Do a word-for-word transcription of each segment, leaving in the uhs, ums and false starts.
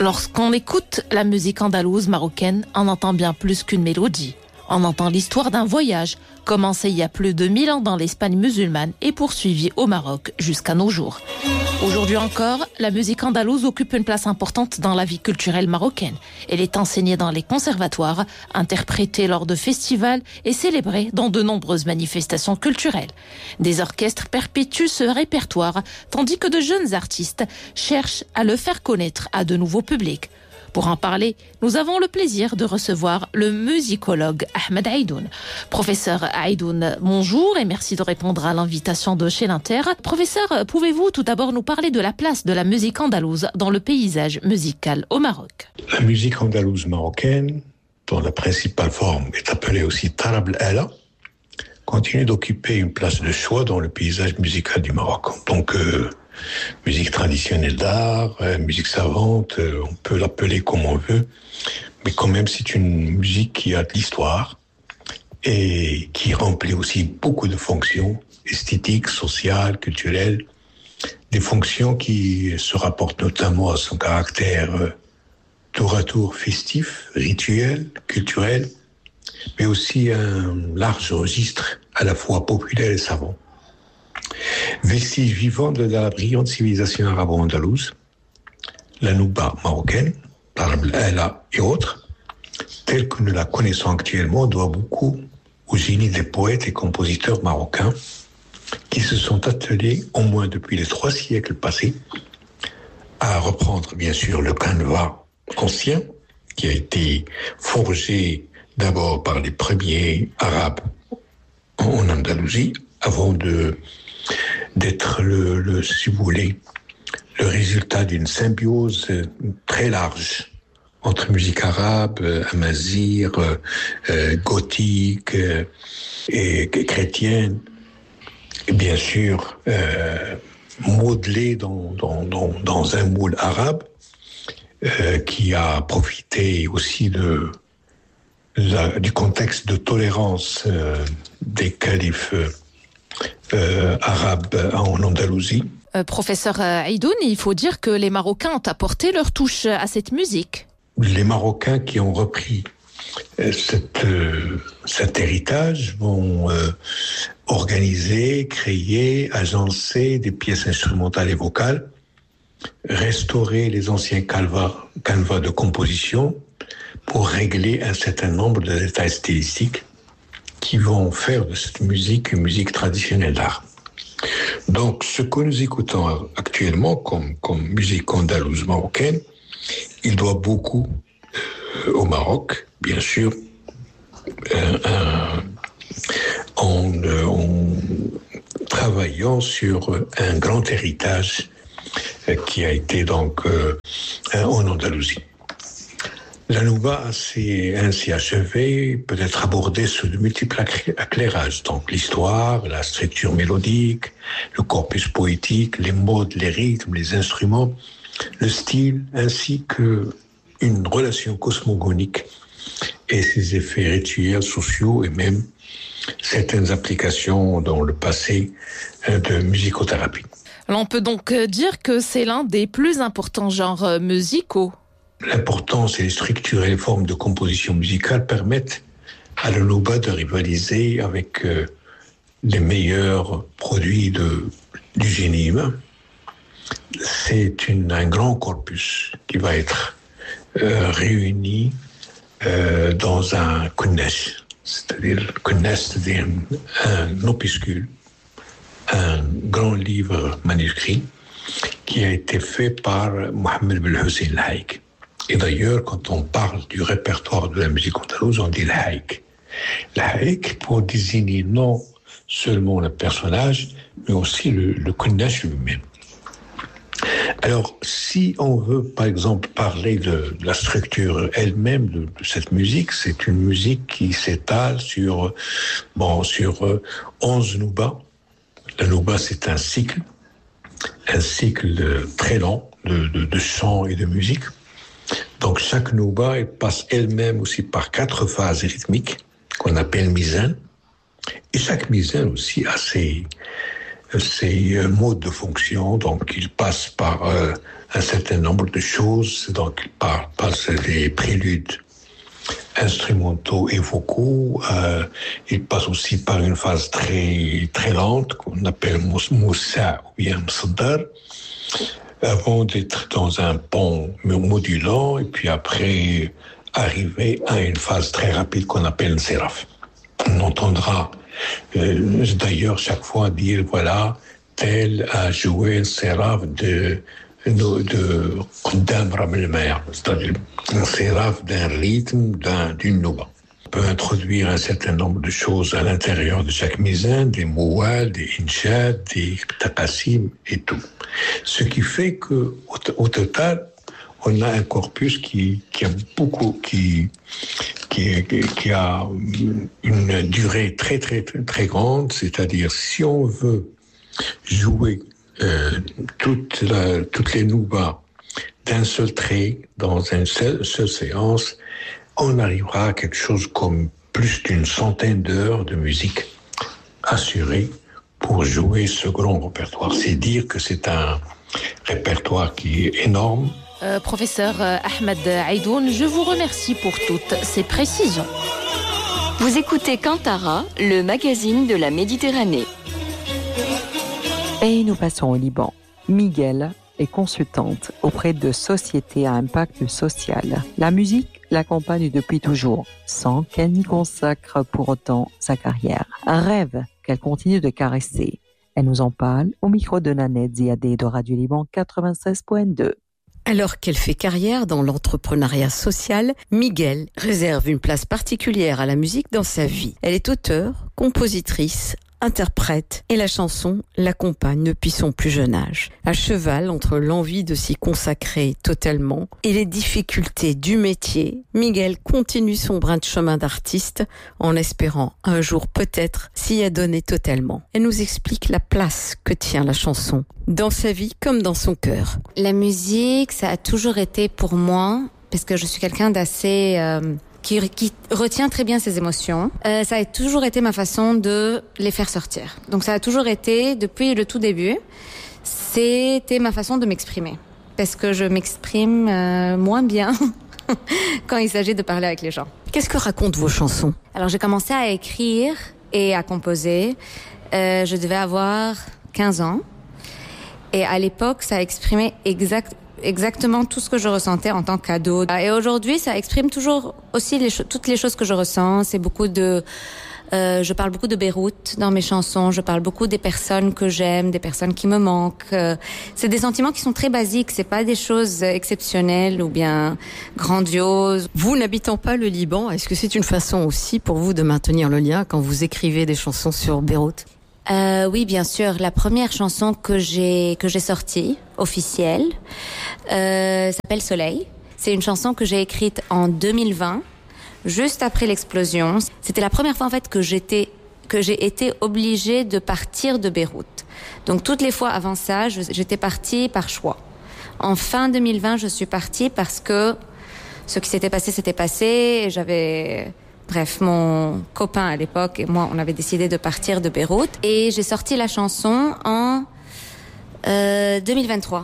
Lorsqu'on écoute la musique andalouse marocaine, on entend bien plus qu'une mélodie. On entend l'histoire d'un voyage, commencé il y a plus de mille ans dans l'Espagne musulmane et poursuivi au Maroc jusqu'à nos jours. Aujourd'hui encore, la musique andalouse occupe une place importante dans la vie culturelle marocaine. Elle est enseignée dans les conservatoires, interprétée lors de festivals et célébrée dans de nombreuses manifestations culturelles. Des orchestres perpétuent ce répertoire, tandis que de jeunes artistes cherchent à le faire connaître à de nouveaux publics. Pour en parler, nous avons le plaisir de recevoir le musicologue Ahmed Aïdoun. Professeur Aïdoun, bonjour et merci de répondre à l'invitation de chez l'Inter. Professeur, pouvez-vous tout d'abord nous parler de la place de la musique andalouse dans le paysage musical au Maroc? La musique andalouse marocaine, dont la principale forme est appelée aussi Tarab el-Ala, continue d'occuper une place de choix dans le paysage musical du Maroc. Donc, euh, musique traditionnelle d'art, euh, musique savante, euh, on peut l'appeler comme on veut, mais quand même c'est une musique qui a de l'histoire et qui remplit aussi beaucoup de fonctions esthétiques, sociales, culturelles, des fonctions qui se rapportent notamment à son caractère euh, tour à tour festif, rituel, culturel, mais aussi un large registre à la fois populaire et savant. Vestige vivant de la brillante civilisation arabo-andalouse, la nouba marocaine, Tarab el-Ala et autres, telle que nous la connaissons actuellement, doit beaucoup au génie des poètes et compositeurs marocains qui se sont attelés, au moins depuis les trois siècles passés, à reprendre bien sûr le canevas ancien, qui a été forgé d'abord par les premiers Arabes en Andalousie, avant de d'être le, le, si vous voulez, le résultat d'une symbiose très large entre musique arabe, amazigh, euh, gothique euh, et chrétienne, et bien sûr euh, modelé dans, dans, dans, dans un moule arabe euh, qui a profité aussi de, la, du contexte de tolérance euh, des califes Euh, arabe en Andalousie. Euh, professeur Aïdoun, il faut dire que les Marocains ont apporté leur touche à cette musique. Les Marocains qui ont repris euh, cette, euh, cet héritage vont euh, organiser, créer, agencer des pièces instrumentales et vocales, restaurer les anciens canevas, canevas de composition pour régler un certain nombre de détails stylistiques qui vont faire de cette musique une musique traditionnelle d'art. Donc, ce que nous écoutons actuellement comme, comme musique andalouse marocaine, il doit beaucoup euh, au Maroc, bien sûr, euh, euh, en, euh, en travaillant sur un grand héritage euh, qui a été donc euh, en Andalousie. La nouba s'est ainsi achevée, peut être abordée sous de multiples éclairages, donc l'histoire, la structure mélodique, le corpus poétique, les modes, les rythmes, les instruments, le style, ainsi que une relation cosmogonique et ses effets rituels, sociaux et même certaines applications dans le passé de musicothérapie. On peut donc dire que c'est l'un des plus importants genres musicaux. L'importance et les structures et les formes de composition musicale permettent à la nouba de rivaliser avec euh, les meilleurs produits de, du génie humain. C'est une, un grand corpus qui va être euh, réuni euh, dans un kunnesh, c'est-à-dire le kunnesh, c'est-à-dire un, un opuscule, un grand livre manuscrit qui a été fait par Mohamed Ben Hussein Al-Haïk. Et d'ailleurs, quand on parle du répertoire de la musique andalouse, on dit l'haïk. L'haïk pour désigner non seulement le personnage, mais aussi le, le kunnesh lui-même. Alors, si on veut, par exemple, parler de, de la structure elle-même de, de cette musique, c'est une musique qui s'étale sur, bon, sur euh, onze noubas. La nouba, c'est un cycle, un cycle très long de, de, de chant et de musique. Donc chaque nouba elle passe elle-même aussi par quatre phases rythmiques qu'on appelle mizan. Et chaque mizan aussi a ses, ses euh, modes de fonction. Donc, il passe par euh, un certain nombre de choses. Donc, il par, passe des préludes instrumentaux et vocaux. Euh, il passe aussi par une phase très très lente qu'on appelle moussa ou bien msaddar, avant d'être dans un pont modulant et puis après arriver à une phase très rapide qu'on appelle séraph. On entendra euh, d'ailleurs chaque fois dire voilà, tel a joué le séraph de de Qudam Ram al-Mer, c'est-à-dire un séraph d'un rythme, d'un, d'une nouba. On peut introduire un certain nombre de choses à l'intérieur de chaque mizan, des moual, des inshad, des taqasim et tout. Ce qui fait que, au, au total, on a un corpus qui, qui a beaucoup, qui, qui, qui a une durée très, très, très, très grande. C'est-à-dire, si on veut jouer euh, toute la, toutes les noubas d'un seul trait dans une seule, seule séance, on arrivera à quelque chose comme plus d'une centaine d'heures de musique assurée pour jouer ce grand répertoire. C'est dire que c'est un répertoire qui est énorme. Euh, professeur euh, Ahmed Aïdoun, je vous remercie pour toutes ces précisions. Vous écoutez Kantara, le magazine de la Méditerranée. Et nous passons au Liban. Miguel est consultante auprès de sociétés à impact social. La musique l'accompagne depuis toujours, sans qu'elle n'y consacre pour autant sa carrière. Un rêve qu'elle continue de caresser. Elle nous en parle au micro de Nanette Ziadé de Radio Liban quatre-vingt-seize point deux. Alors qu'elle fait carrière dans l'entrepreneuriat social, Miguel réserve une place particulière à la musique dans sa vie. Elle est auteure, compositrice, interprète et la chanson l'accompagne depuis son plus jeune âge. À cheval entre l'envie de s'y consacrer totalement et les difficultés du métier, Miguel continue son brin de chemin d'artiste en espérant un jour peut-être s'y adonner totalement. Elle nous explique la place que tient la chanson dans sa vie comme dans son cœur. La musique, ça a toujours été pour moi, parce que je suis quelqu'un d'assez... Euh Qui, qui retient très bien ses émotions. Euh, ça a toujours été ma façon de les faire sortir. Donc ça a toujours été, depuis le tout début, c'était ma façon de m'exprimer. Parce que je m'exprime euh, moins bien quand il s'agit de parler avec les gens. Qu'est-ce que racontent vos chansons ? Alors j'ai commencé à écrire et à composer. Euh, je devais avoir quinze ans. Et à l'époque, ça exprimait exact, exactement tout ce que je ressentais en tant qu'ado. Et aujourd'hui, ça exprime toujours aussi les cho- toutes les choses que je ressens. C'est beaucoup de... Euh, je parle beaucoup de Beyrouth dans mes chansons. Je parle beaucoup des personnes que j'aime, des personnes qui me manquent. Euh, c'est des sentiments qui sont très basiques. C'est pas des choses exceptionnelles ou bien grandioses. Vous n'habitant pas le Liban, est-ce que c'est une façon aussi pour vous de maintenir le lien quand vous écrivez des chansons sur Beyrouth ? Euh, oui, bien sûr. La première chanson que j'ai que j'ai sortie, officielle, euh, s'appelle Soleil. C'est une chanson que j'ai écrite en deux mille vingt, juste après l'explosion. C'était la première fois en fait que j'étais que j'ai été obligée de partir de Beyrouth. Donc toutes les fois avant ça, je, j'étais partie par choix. En fin deux mille vingt, je suis partie parce que ce qui s'était passé s'était passé. Et j'avais Bref, mon copain à l'époque et moi, on avait décidé de partir de Beyrouth. Et j'ai sorti la chanson en euh, deux mille vingt-trois.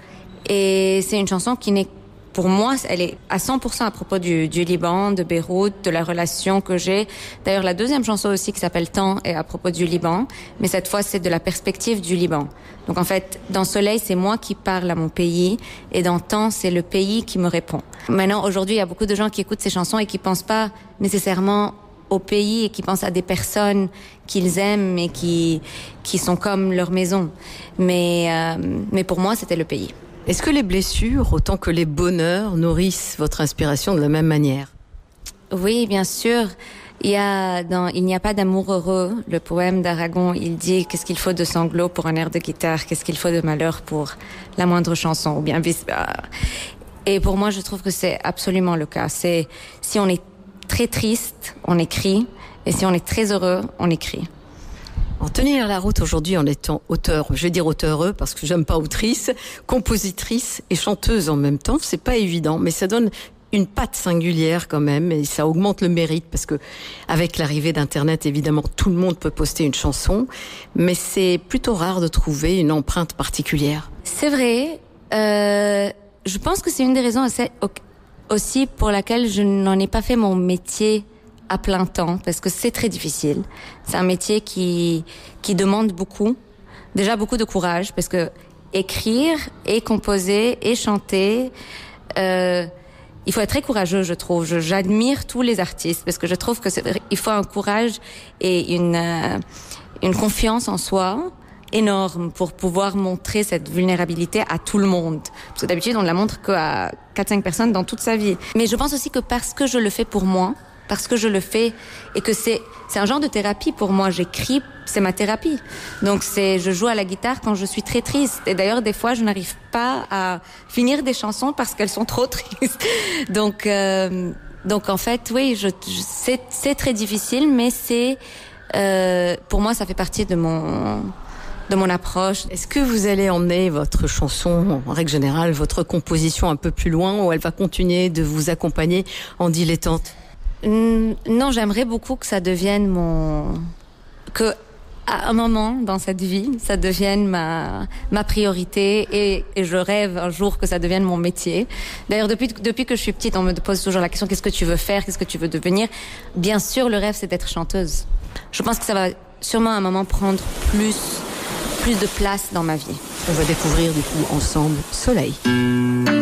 Et c'est une chanson qui n'est, pour moi, elle est à cent pour cent à propos du, du Liban, de Beyrouth, de la relation que j'ai. D'ailleurs, la deuxième chanson aussi qui s'appelle Temps est à propos du Liban. Mais cette fois, c'est de la perspective du Liban. Donc en fait, dans Soleil, c'est moi qui parle à mon pays. Et dans Temps, c'est le pays qui me répond. Maintenant, aujourd'hui, il y a beaucoup de gens qui écoutent ces chansons et qui pensent pas nécessairement au pays et qui pensent à des personnes qu'ils aiment et qui, qui sont comme leur maison. Mais, euh, mais pour moi, c'était le pays. Est-ce que les blessures, autant que les bonheurs, nourrissent votre inspiration de la même manière ? Oui, bien sûr. Il y a dans Il n'y a pas d'amour heureux, le poème d'Aragon, il dit qu'est-ce qu'il faut de sanglots pour un air de guitare, qu'est-ce qu'il faut de malheur pour la moindre chanson, ou bien vice. Et pour moi, je trouve que c'est absolument le cas. C'est si on est très triste, on écrit, et si on est très heureux, on écrit. En tenir la route aujourd'hui en étant auteur, je vais dire auteureux parce que j'aime pas autrice, compositrice et chanteuse en même temps, c'est pas évident, mais ça donne une patte singulière quand même, et ça augmente le mérite parce que avec l'arrivée d'Internet, évidemment, tout le monde peut poster une chanson, mais c'est plutôt rare de trouver une empreinte particulière. C'est vrai. Euh, je pense que c'est une des raisons assez, aussi pour laquelle je n'en ai pas fait mon métier à plein temps, parce que c'est très difficile. C'est un métier qui qui demande beaucoup, déjà beaucoup de courage, parce que écrire et composer et chanter, euh, il faut être très courageux, je trouve. Je, j'admire tous les artistes parce que je trouve que c'est, il faut un courage et une euh, une confiance en soi énorme pour pouvoir montrer cette vulnérabilité à tout le monde. Parce que d'habitude, on la montre qu'à quatre cinq personnes dans toute sa vie. Mais je pense aussi que parce que je le fais pour moi, parce que je le fais et que c'est c'est un genre de thérapie pour moi. J'écris, c'est ma thérapie. Donc c'est je joue à la guitare quand je suis très triste. Et d'ailleurs des fois je n'arrive pas à finir des chansons parce qu'elles sont trop tristes. Donc euh, donc en fait oui, je, je c'est c'est très difficile, mais c'est euh, pour moi ça fait partie de mon de mon approche. Est-ce que vous allez emmener votre chanson, en règle générale, votre composition un peu plus loin, ou elle va continuer de vous accompagner en dilettante? Non, j'aimerais beaucoup que ça devienne mon... que à un moment dans cette vie, ça devienne ma ma priorité et, et je rêve un jour que ça devienne mon métier. D'ailleurs, depuis depuis que je suis petite, on me pose toujours la question: qu'est-ce que tu veux faire, qu'est-ce que tu veux devenir? Bien sûr, le rêve, c'est d'être chanteuse. Je pense que ça va sûrement à un moment prendre plus plus de place dans ma vie. On va découvrir du coup ensemble Soleil.